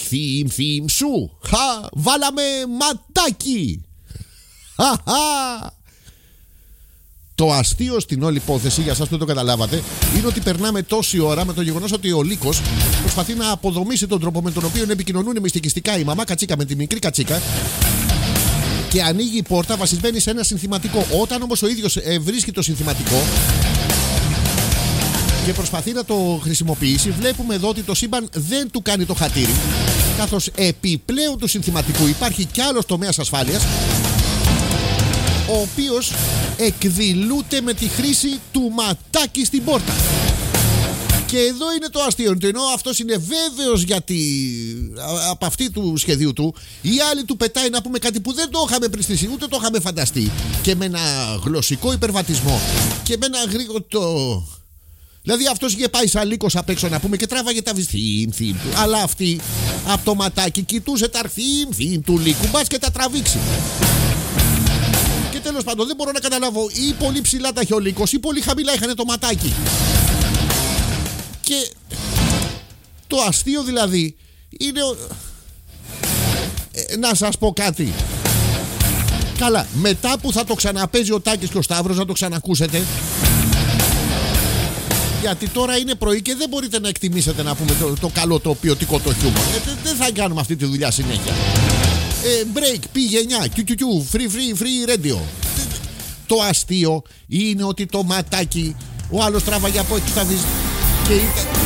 theme σου. Βάλαμε ματάκι. Το αστείο στην όλη υπόθεση, για εσάς που δεν το καταλάβατε, είναι ότι περνάμε τόση ώρα με το γεγονός ότι ο Λύκος προσπαθεί να αποδομήσει τον τρόπο με τον οποίο επικοινωνούν μυστικιστικά η μαμά κατσίκα με τη μικρή κατσίκα και ανοίγει η πόρτα βασισμένη σε ένα συνθηματικό. Όταν όμως ο ίδιος βρίσκει το συνθηματικό και προσπαθεί να το χρησιμοποιήσει, βλέπουμε εδώ ότι το σύμπαν δεν του κάνει το χατήρι, καθώς επιπλέον του συνθηματικού υπάρχει κι άλλος τομέας ασφάλειας, ο οποίος εκδηλούται με τη χρήση του ματάκι στην πόρτα. Και εδώ είναι το αστείο. Ενώ αυτός είναι βέβαιος από αυτή του σχεδίου του, η άλλη του πετάει να πούμε κάτι που δεν το είχαμε πριν ούτε το είχαμε φανταστεί. Και με ένα γλωσσικό υπερβατισμό και με ένα γρήγορο. Δηλαδή αυτός είχε πάει σαν Λύκος απ' έξω να πούμε και τράβαγε τα θύμ του. Αλλά αυτή από το ματάκι κοιτούσε τα θύμ του Λύκου, μπας και τα τραβήξει. Και τέλος πάντων δεν μπορώ να καταλάβω, ή πολύ ψηλά τα είχε ο Λύκος ή πολύ χαμηλά είχαν το ματάκι. Και το αστείο δηλαδή είναι να σας πω κάτι. Καλά, μετά που θα το ξαναπέζει ο Τάκης και ο Σταύρος, να το ξανακούσετε, γιατί τώρα είναι πρωί και δεν μπορείτε να εκτιμήσετε να πούμε το καλό, το ποιοτικό, το χιούμορ. Δεν θα κάνουμε αυτή τη δουλειά συνέχεια. Break, πηγενιά, free radio. Το αστείο είναι ότι το ματάκι, ο άλλος τράβαγε από έξω τα και